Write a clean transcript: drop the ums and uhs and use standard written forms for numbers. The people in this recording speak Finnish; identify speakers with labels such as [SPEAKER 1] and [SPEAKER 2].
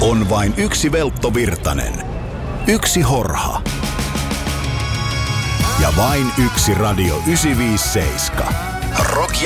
[SPEAKER 1] On vain yksi Veltto Virtanen. Yksi Horha. Ja vain yksi Radio 957.